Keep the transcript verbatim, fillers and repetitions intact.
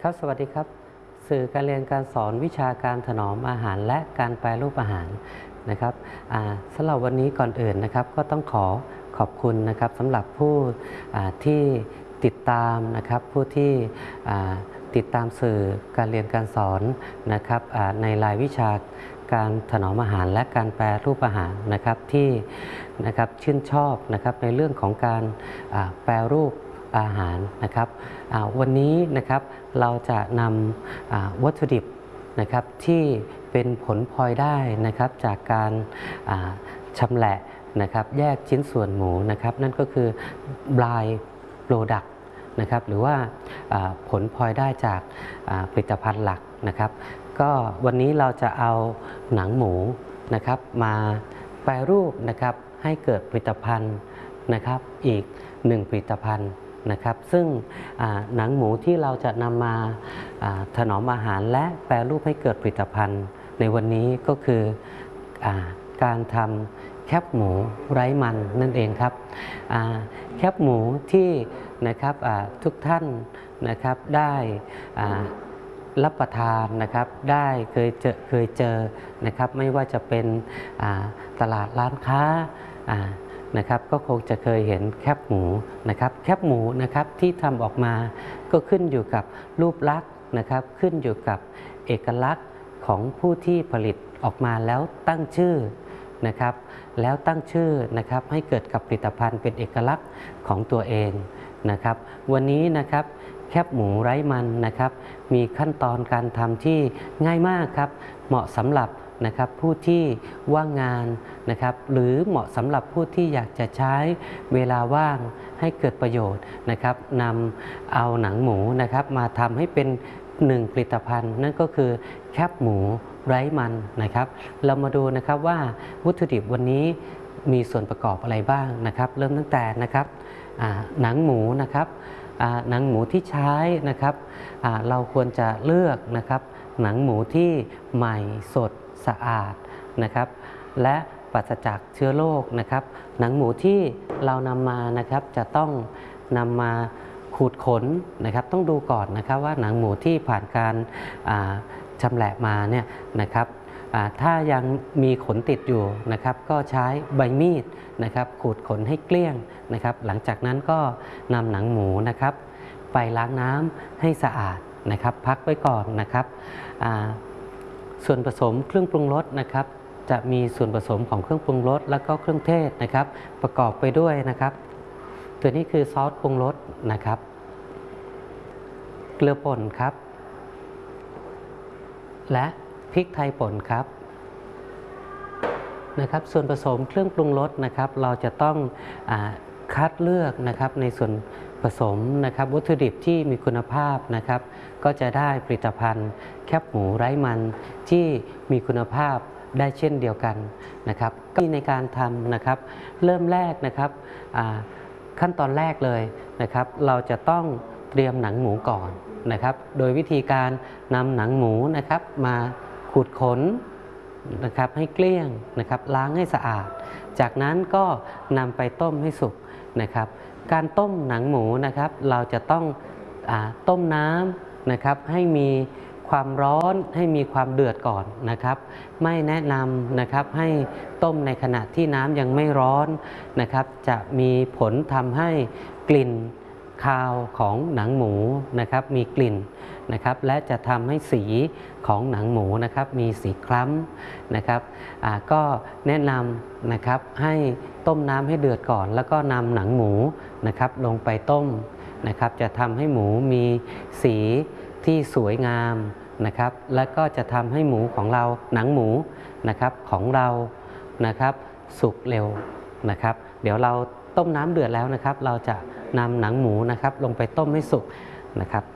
ครับสวัสดีครับสื่อการเรียนการสอนวิชาการถนอมอาหารและการแปรรูปอาหารนะครับสำหรับวันนี้ก่อนอื่นนะครับก็ต้องขอขอบคุณนะครับสำหรับผู้ที่ติดตามนะครับผู้ที่ติดตามสื่อการเรียนการสอนนะครับในรายวิชาการถนอมอาหารและการแปรรูปอาหารนะครับที่นะครับชื่นชอบนะครับในเรื่องของการแปรรูปอาหารนะครับวันนี้นะครับเราจะนำวัตถุดิบนะครับที่เป็นผลพลอยได้นะครับจากการชำแหละนะครับแยกชิ้นส่วนหมูนะครับนั่นก็คือ by product นะครับหรือว่าผลพลอยได้จากผลิตภัณฑ์หลักนะครับก็วันนี้เราจะเอาหนังหมูนะครับมาแปรรูปนะครับให้เกิดผลิตภัณฑ์นะครับอีกหนึ่งผลิตภัณฑ์นะครับซึ่งหนังหมูที่เราจะนำมาถนอมอาหารและแปรรูปให้เกิดผลิตภัณฑ์ในวันนี้ก็คือการทำแคบหมูไร้มันนั่นเองครับแคบหมูที่นะครับทุกท่านนะครับได้รับประทานนะครับได้เคยเจอเคยเจอนะครับไม่ว่าจะเป็นตลาดร้านค้านะครับก็คงจะเคยเห็นแคบหมูนะครับแคบหมูนะครับที่ทำออกมาก็ขึ้นอยู่กับรูปลักษณ์นะครับขึ้นอยู่กับเอกลักษณ์ของผู้ที่ผลิตออกมาแล้วตั้งชื่อนะครับแล้วตั้งชื่อนะครับให้เกิดกับผลิตภัณฑ์เป็นเอกลักษณ์ของตัวเองนะครับวันนี้นะครับแคบหมูไร้มันนะครับมีขั้นตอนการทำที่ง่ายมากครับเหมาะสำหรับนะครับผู้ที่ว่างงานนะครับหรือเหมาะสำหรับผู้ที่อยากจะใช้เวลาว่างให้เกิดประโยชน์นะครับนำเอาหนังหมูนะครับมาทำให้เป็นหนึ่งผลิตภัณฑ์นั่นก็คือแคบหมูไร้มันนะครับเรามาดูนะครับว่าวัตถุดิบวันนี้มีส่วนประกอบอะไรบ้างนะครับเริ่มตั้งแต่นะครับหนังหมูนะครับหนังหมูที่ใช้นะครับเราควรจะเลือกนะครับหนังหมูที่ใหม่สดสะอาดนะครับและปราศจากเชื้อโรคนะครับหนังหมูที่เรานำมานะครับจะต้องนำมาขูดขนนะครับต้องดูก่อนนะครับว่าหนังหมูที่ผ่านการชำแหละมาเนี่ยนะครับถ้ายังมีขนติดอยู่นะครับก็ใช้ใบมีดนะครับขูดขนให้เกลี้ยงนะครับหลังจากนั้นก็นำหนังหมูนะครับไปล้างน้ำให้สะอาดนะครับพักไว้ก่อนนะครับส่วนผสมเครื่องปรุงรสนะครับจะมีส่วนผสมของเครื่องปรุงรสแล้วก็เครื่องเทศนะครับประกอบไปด้วยนะครับตัวนี้คือซอสปรุงรสนะครับเกลือป่นครับและพริกไทยป่นครับนะครับส่วนผสมเครื่องปรุงรสนะครับเราจะต้องคัดเลือกนะครับในส่วนผสมนะครับวัตถุดิบที่มีคุณภาพนะครับก็จะได้ผลิตภัณฑ์แคบหมูไร้มันที่มีคุณภาพได้เช่นเดียวกันนะครับก็ในการทำนะครับเริ่มแรกนะครับขั้นตอนแรกเลยนะครับเราจะต้องเตรียมหนังหมูก่อนนะครับโดยวิธีการนำหนังหมูนะครับมาขูดขนนะครับให้เกลี้ยงนะครับล้างให้สะอาดจากนั้นก็นำไปต้มให้สุกนะครับการต้มหนังหมูนะครับเราจะต้องอ่าต้มน้ำนะครับให้มีความร้อนให้มีความเดือดก่อนนะครับไม่แนะนำนะครับให้ต้มในขณะที่น้ำยังไม่ร้อนนะครับจะมีผลทำให้กลิ่นคาวของหนังหมูนะครับมีกลิ่นนะครับและจะทำให้สีของหนังหมูนะครับมีสีคล้ำนะครับก็แนะนำนะครับให้ต้มน้ำให้เดือดก่อนแล้วก็นำหนังหมูนะครับลงไปต้มนะครับจะทำให้หมูมีสีที่สวยงามนะครับและก็จะทำให้หมูของเราหนังหมูนะครับของเรานะครับสุกเร็วนะครับเดี๋ยวเราต้มน้ำเดือดแล้วนะครับเราจะนำหนังหมูนะครับลงไปต้มให้สุกนะครับ